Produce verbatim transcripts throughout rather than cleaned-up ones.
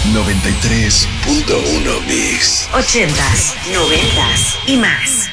noventa y tres punto uno Mix. Ochentas, noventas y más.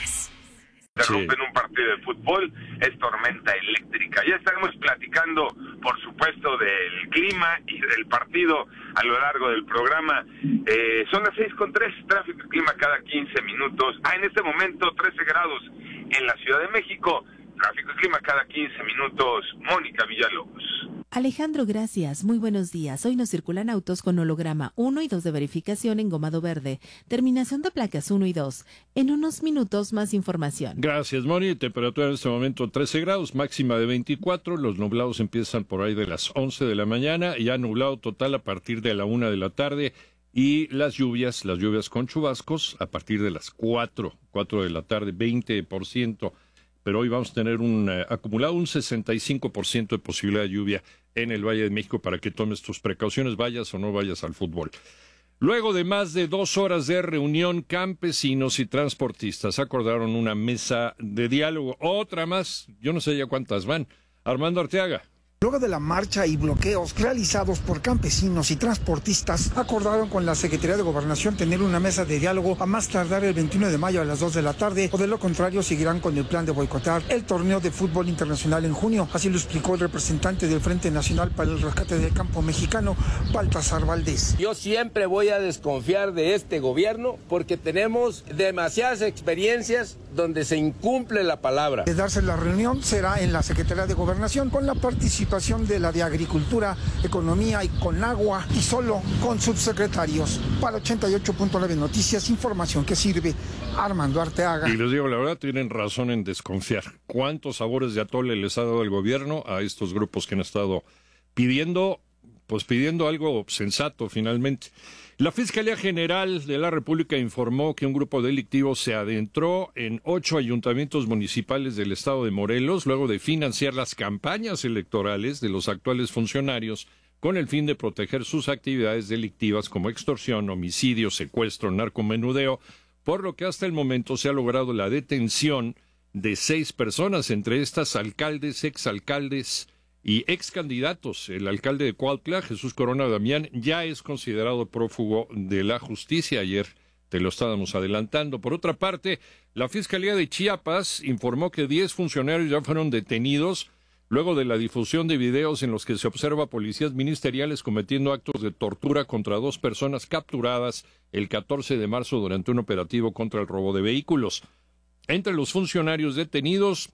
Interrumpen un partido de fútbol, es tormenta eléctrica. Ya estaremos platicando, por supuesto, del clima y del partido a lo largo del programa. Eh, son las seis con tres, tráfico y clima cada quince minutos. Ah, en este momento trece grados en la Ciudad de México. Tráfico y clima cada quince minutos. Mónica Villalobos. Alejandro, gracias. Muy buenos días. Hoy nos circulan autos con holograma uno y dos de verificación en gomado verde. Terminación de placas uno y dos. En unos minutos más información. Gracias, Moni. Temperatura en este momento trece grados, máxima de veinticuatro. Los nublados empiezan por ahí de las once de la mañana. Ya nublado total a partir de la una de la tarde. Y las lluvias, las lluvias con chubascos a partir de las cuatro, cuatro de la tarde, veinte por ciento. Pero hoy vamos a tener un eh, acumulado un sesenta y cinco por ciento de posibilidad de lluvia en el Valle de México para que tomes tus precauciones, vayas o no vayas al fútbol. Luego de más de dos horas de reunión, campesinos y transportistas acordaron una mesa de diálogo. Otra más, yo no sé ya cuántas van. Armando Arteaga. Luego de la marcha y bloqueos realizados por campesinos y transportistas, acordaron con la Secretaría de Gobernación tener una mesa de diálogo a más tardar el veintiuno de mayo a las dos de la tarde, o de lo contrario seguirán con el plan de boicotar el torneo de fútbol internacional en junio. Así lo explicó el representante del Frente Nacional para el Rescate del Campo Mexicano, Baltasar Valdés. Yo siempre voy a desconfiar de este gobierno porque tenemos demasiadas experiencias donde se incumple la palabra. De darse la reunión será en la Secretaría de Gobernación con la participación de la de Agricultura, Economía y Conagua y solo con subsecretarios. Para ochenta y ocho punto nueve Noticias, información que sirve. Armando Arteaga. Y les digo, la verdad, tienen razón en desconfiar. ¿Cuántos sabores de atole les ha dado el gobierno a estos grupos que han estado pidiendo, pues pidiendo algo sensato finalmente? La Fiscalía General de la República informó que un grupo delictivo se adentró en ocho ayuntamientos municipales del estado de Morelos luego de financiar las campañas electorales de los actuales funcionarios con el fin de proteger sus actividades delictivas como extorsión, homicidio, secuestro, narcomenudeo, por lo que hasta el momento se ha logrado la detención de seis personas, entre estas alcaldes, exalcaldes y ex candidatos. El alcalde de Cuautla, Jesús Corona Damián, ya es considerado prófugo de la justicia. Ayer te lo estábamos adelantando. Por otra parte, la Fiscalía de Chiapas informó que diez funcionarios ya fueron detenidos luego de la difusión de videos en los que se observa policías ministeriales cometiendo actos de tortura contra dos personas capturadas el catorce de marzo durante un operativo contra el robo de vehículos. Entre los funcionarios detenidos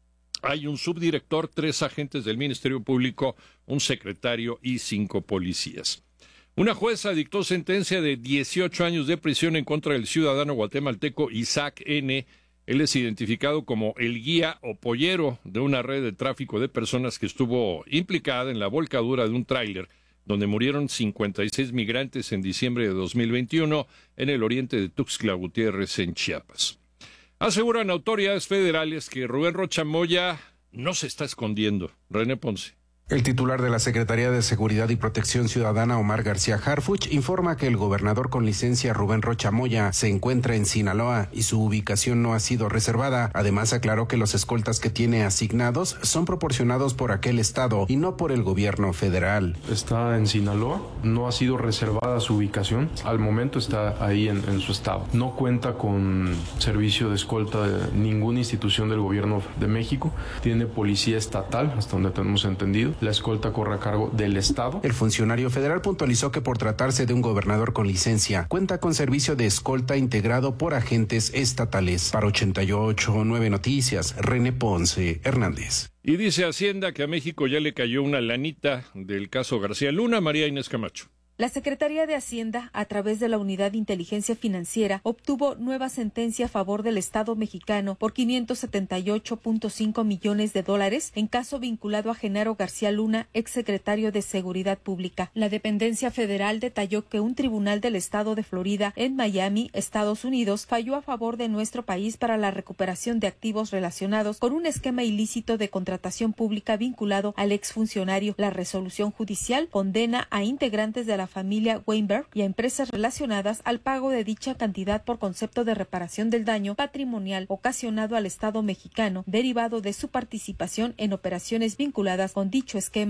hay un subdirector, tres agentes del Ministerio Público, un secretario y cinco policías. Una jueza dictó sentencia de dieciocho años de prisión en contra del ciudadano guatemalteco Isaac N. Él es identificado como el guía o pollero de una red de tráfico de personas que estuvo implicada en la volcadura de un tráiler donde murieron cincuenta y seis migrantes en diciembre de dos mil veintiuno en el oriente de Tuxtla Gutiérrez, en Chiapas. Aseguran autoridades federales que Rubén Rocha Moya no se está escondiendo. René Ponce. El titular de la Secretaría de Seguridad y Protección Ciudadana, Omar García Harfuch, informa que el gobernador con licencia Rubén Rocha Moya se encuentra en Sinaloa y su ubicación no ha sido reservada. Además, aclaró que los escoltas que tiene asignados son proporcionados por aquel estado y no por el gobierno federal. Está en Sinaloa, no ha sido reservada su ubicación, al momento está ahí en, en su estado. No cuenta con servicio de escolta de ninguna institución del gobierno de México, tiene policía estatal, hasta donde tenemos entendido. La escolta corre a cargo del Estado. El funcionario federal puntualizó que por tratarse de un gobernador con licencia, cuenta con servicio de escolta integrado por agentes estatales. Para ochenta y ocho punto nueve Noticias, René Ponce Hernández. Y dice Hacienda que a México ya le cayó una lanita del caso García Luna. María Inés Camacho. La Secretaría de Hacienda, a través de la Unidad de Inteligencia Financiera, obtuvo nueva sentencia a favor del Estado mexicano por quinientos setenta y ocho punto cinco millones de dólares en caso vinculado a Genaro García Luna, exsecretario de Seguridad Pública. La dependencia federal detalló que un tribunal del Estado de Florida, en Miami, Estados Unidos, falló a favor de nuestro país para la recuperación de activos relacionados con un esquema ilícito de contratación pública vinculado al exfuncionario. La resolución judicial condena a integrantes de la familia Weinberg y a empresas relacionadas al pago de dicha cantidad por concepto de reparación del daño patrimonial ocasionado al Estado mexicano derivado de su participación en operaciones vinculadas con dicho esquema.